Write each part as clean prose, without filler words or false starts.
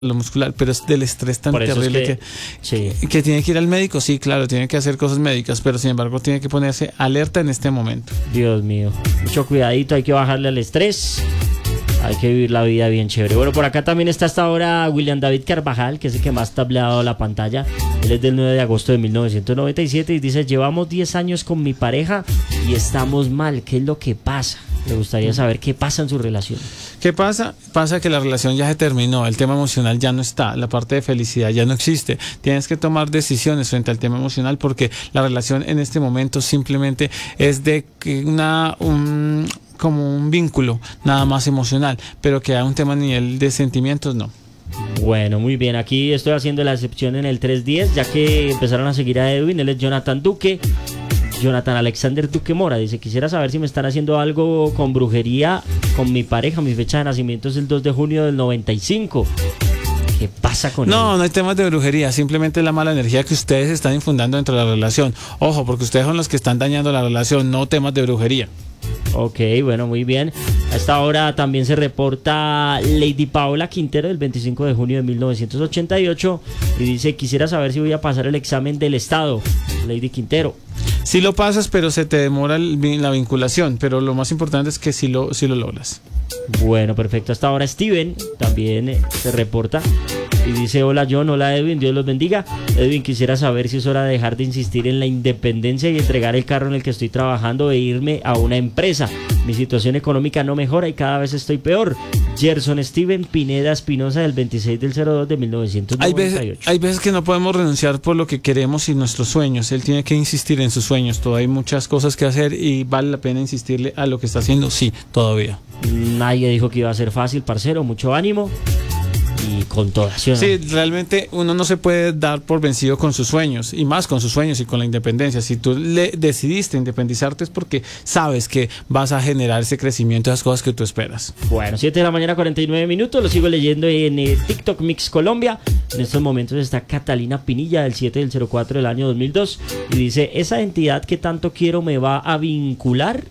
lo muscular, pero es del estrés tan Por eso terrible es que tiene que ir al médico. Sí, claro, tiene que hacer cosas médicas, pero sin embargo tiene que ponerse alerta en este momento. Dios mío, mucho cuidadito, hay que bajarle al estrés. Hay que vivir la vida bien chévere. Bueno, por acá también está hasta ahora William David Carvajal, que es el que más tableado la pantalla. Él es del 9 de agosto de 1997 y dice: llevamos 10 años con mi pareja y estamos mal. ¿Qué es lo que pasa? Le gustaría saber qué pasa en su relación. ¿Qué pasa? Pasa que la relación ya se terminó, el tema emocional ya no está, la parte de felicidad ya no existe. Tienes que tomar decisiones frente al tema emocional porque la relación en este momento simplemente es de como un vínculo nada más emocional, pero que hay un tema a nivel de sentimientos, no. Bueno, muy bien, aquí estoy haciendo la excepción en el 310, ya que empezaron a seguir a Edwin. Él es Jonathan Alexander Duque Mora. Dice: quisiera saber si me están haciendo algo con brujería con mi pareja. Mi fecha de nacimiento es el 2 de junio del 95. ¿Qué pasa con él? No hay temas de brujería, simplemente la mala energía que ustedes están infundando dentro de la relación. Ojo, porque ustedes son los que están dañando la relación, no temas de brujería. Ok, bueno, muy bien. A esta hora también se reporta Lady Paola Quintero, del 25 de junio de 1988, y dice: quisiera saber si voy a pasar el examen del Estado. Lady Quintero. Sí lo pasas, pero se te demora la vinculación, pero lo más importante es que sí lo logras. Bueno, perfecto. Hasta ahora Steven también se reporta y dice: hola John, hola Edwin, Dios los bendiga. Edwin, quisiera saber si es hora de dejar de insistir en la independencia y entregar el carro en el que estoy trabajando e irme a una empresa. Mi situación económica no mejora y cada vez estoy peor. Gerson Steven Pineda Espinosa, del 26 del 02 de 1998. Hay veces que no podemos renunciar por lo que queremos y nuestros sueños. Él tiene que insistir en sus sueños. Todavía hay muchas cosas que hacer y vale la pena insistirle a lo que está haciendo. Sí, todavía. Nadie dijo que iba a ser fácil, parcero. Mucho ánimo y con toda. ¿Sí, realmente uno no se puede dar por vencido con sus sueños, y más con sus sueños y con la independencia. Si tú decidiste independizarte es porque sabes que vas a generar ese crecimiento, esas cosas que tú esperas. Bueno, 7 de la mañana, 49 minutos. Lo sigo leyendo en TikTok Mix Colombia. En estos momentos está Catalina Pinilla, del 7 del 04 del año 2002, y dice: esa entidad que tanto quiero me va a vincular.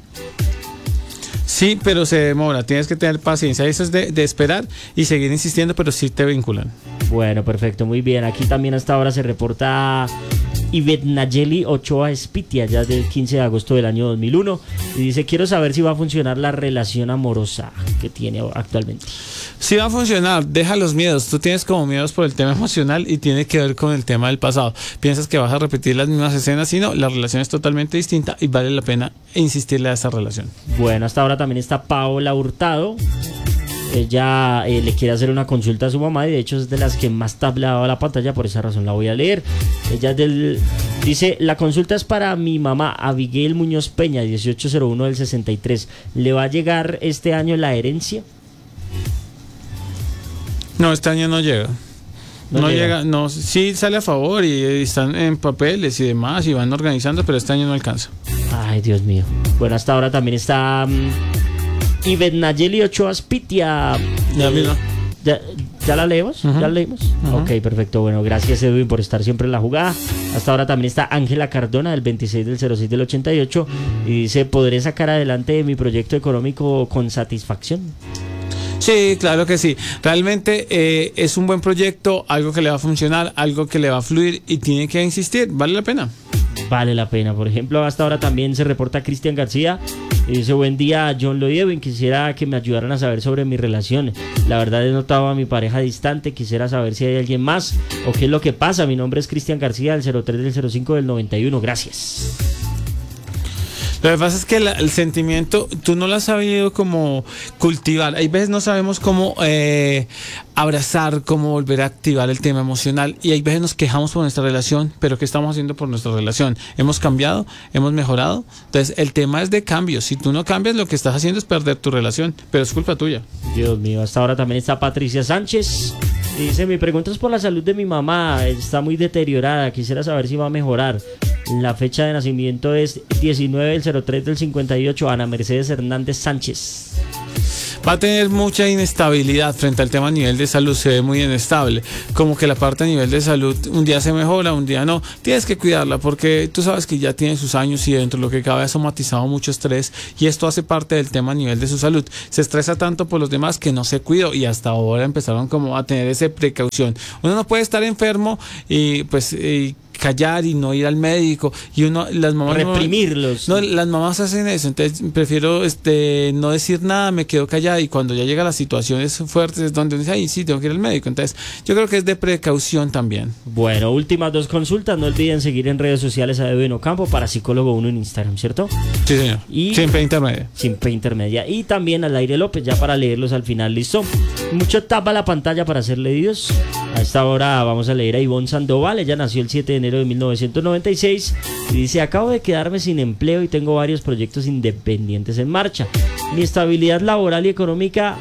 Sí, pero se demora, tienes que tener paciencia. Eso es de esperar y seguir insistiendo, pero sí te vinculan. Bueno, perfecto, muy bien. Aquí también hasta ahora se reporta Ivette Nayeli Ochoa Espitia, ya del 15 de agosto del año 2001, y dice: quiero saber si va a funcionar la relación amorosa que tiene actualmente. Sí va a funcionar, deja los miedos. Tú tienes como miedos por el tema emocional y tiene que ver con el tema del pasado. Piensas que vas a repetir las mismas escenas, y no, la relación es totalmente distinta y vale la pena insistirle a esa relación. Bueno, hasta ahora también está Paola Hurtado. Ella le quiere hacer una consulta a su mamá y de hecho es de las que más tableado a la pantalla, por esa razón la voy a leer. Ella dice: la consulta es para mi mamá Abigail Muñoz Peña, 1801 del 63. ¿Le va a llegar este año la herencia? No, este año no llega. No llega, no, sí sale a favor y están en papeles y demás y van organizando, pero este año no alcanza. Ay, Dios mío. Bueno, hasta ahora también está Ivette Nayeli Ochoa Spitia. ¿Ya la leemos? ¿Ya la leímos? Ok, perfecto. Bueno, gracias Edwin por estar siempre en la jugada. Hasta ahora también está Ángela Cardona, del 26 del 06 del 88, y dice: ¿podré sacar adelante mi proyecto económico con satisfacción? Sí, claro que sí. Realmente es un buen proyecto, algo que le va a funcionar, algo que le va a fluir y tiene que insistir. ¿Vale la pena? Vale la pena. Por ejemplo, hasta ahora también se reporta Cristian García y dice: buen día, John Lloyd Edwin, quisiera que me ayudaran a saber sobre mi relación. La verdad he notado a mi pareja distante, quisiera saber si hay alguien más o qué es lo que pasa. Mi nombre es Cristian García, del 03 del 05 del 91. Gracias. Lo que pasa es que el sentimiento tú no lo has sabido como cultivar. Hay veces no sabemos cómo abrazar, cómo volver a activar el tema emocional, y hay veces nos quejamos por nuestra relación, pero ¿qué estamos haciendo por nuestra relación? ¿Hemos cambiado? ¿Hemos mejorado? Entonces el tema es de cambio. Si tú no cambias, lo que estás haciendo es perder tu relación, pero es culpa tuya. Dios mío. Hasta ahora también está Patricia Sánchez. Dice: mi pregunta es por la salud de mi mamá, está muy deteriorada, quisiera saber si va a mejorar. La fecha de nacimiento es 19 del 03 del 58, Ana Mercedes Hernández Sánchez. va a tener mucha inestabilidad frente al tema a nivel de salud, se ve muy inestable, como que la parte a nivel de salud un día se mejora, un día no, tienes que cuidarla porque tú sabes que ya tiene sus años y dentro de lo que cabe ha somatizado mucho estrés y esto hace parte del tema a nivel de su salud, se estresa tanto por los demás que no se cuidó y hasta ahora empezaron como a tener esa precaución. Uno no puede estar enfermo y pues callar y no ir al médico y uno, las mamás reprimirlos. No, las mamás hacen eso, entonces prefiero no decir nada, me quedo callada y cuando ya llega a las situaciones fuertes es donde uno dice, ay sí, tengo que ir al médico. Entonces yo creo que es de precaución también. Bueno, últimas 2 consultas, no olviden seguir en redes sociales a Edwin Ocampo para Psicólogo 1 en Instagram, ¿cierto? Sí, señor. Y sin P intermedia. Sin P intermedia. Y también al Aire López, ya para leerlos al final, listo. Mucho tapa la pantalla para ser leídos. A esta hora vamos a leer a Ivonne Sandoval, ella nació el 7 de enero de 1996 y dice: acabo de quedarme sin empleo y tengo varios proyectos independientes en marcha. Mi estabilidad laboral y económica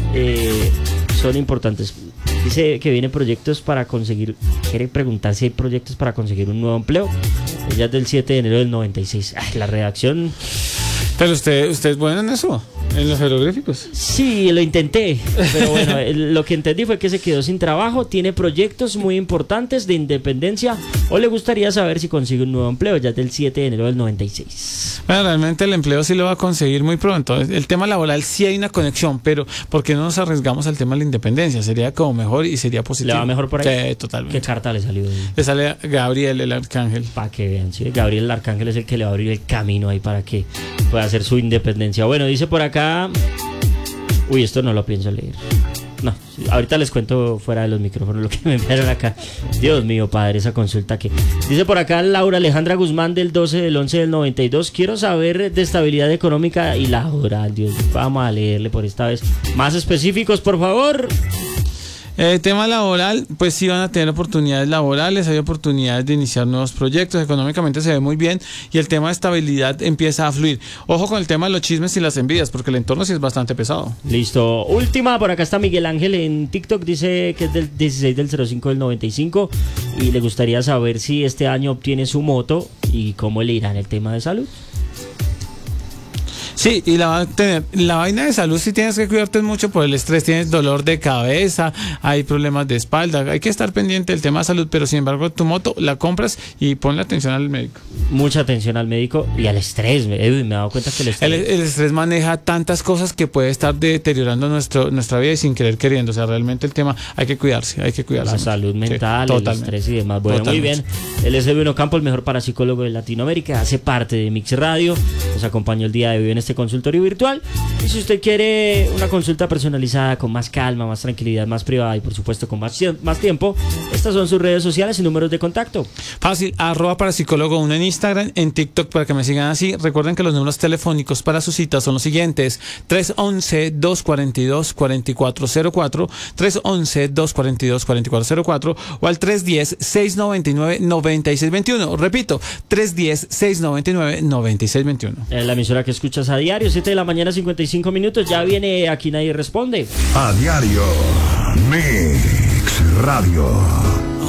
son importantes. Dice que viene proyectos para conseguir, quiere preguntar si hay proyectos para conseguir un nuevo empleo. Ella es del 7 de enero del 96. La redacción... Pero usted es bueno en eso, en los jeroglíficos. Sí, lo intenté, pero bueno, lo que entendí fue que se quedó sin trabajo, tiene proyectos muy importantes de independencia o le gustaría saber si consigue un nuevo empleo, ya es del 7 de enero del 96. Bueno, realmente el empleo sí lo va a conseguir muy pronto. El tema laboral sí hay una conexión, pero ¿por qué no nos arriesgamos al tema de la independencia? Sería como mejor y sería positivo. ¿Le va mejor por ahí? Sí, totalmente. ¿Qué carta le salió? Le sale a Gabriel, el arcángel. Para que vean, sí, Gabriel el arcángel es el que le va a abrir el camino ahí para que pueda hacer su independencia. Bueno, dice por acá... Uy, esto no lo pienso leer. No, ahorita les cuento fuera de los micrófonos lo que me enviaron acá. Dios mío, padre, esa consulta que... Dice por acá Laura Alejandra Guzmán del 12 del 11 del 92. Quiero saber de estabilidad económica y laboral. Dios, vamos a leerle por esta vez. Más específicos, por favor. Tema laboral, pues sí van a tener oportunidades laborales, hay oportunidades de iniciar nuevos proyectos, económicamente se ve muy bien y el tema de estabilidad empieza a fluir. Ojo con el tema de los chismes y las envidias, porque el entorno sí es bastante pesado. Listo. Última, por acá está Miguel Ángel en TikTok, dice que es del 16 del 05 del 95 y le gustaría saber si este año obtiene su moto y cómo le irá en el tema de salud. Sí, y la va a tener. La vaina de salud sí tienes que cuidarte mucho por el estrés, tienes dolor de cabeza, hay problemas de espalda, hay que estar pendiente del tema de salud, pero sin embargo tu moto la compras y ponle atención al médico. Mucha atención al médico y al estrés, me he dado cuenta que el estrés maneja tantas cosas que puede estar deteriorando nuestra vida y sin querer queriendo, o sea, realmente el tema hay que cuidarse. La salud mental, sí, el estrés y demás. Bueno, totalmente. Muy bien, él es Edwin Ocampo, el mejor parapsicólogo de Latinoamérica, hace parte de Mix Radio, nos acompañó el día de hoy en este consultorio virtual y si usted quiere una consulta personalizada con más calma, más tranquilidad, más privada y por supuesto con más tiempo, estas son sus redes sociales y números de contacto. Fácil, @parapsicólogo1 en Instagram, en TikTok para que me sigan así. Recuerden que los números telefónicos para sus citas son los siguientes: 311-242-4404, 311-242-4404 o al 310-699-9621. Repito, 310-699-9621. La emisora que escuchas a diario, 7 de la mañana, 55 minutos. Ya viene Aquí Nadie Responde. A diario, Mix Radio.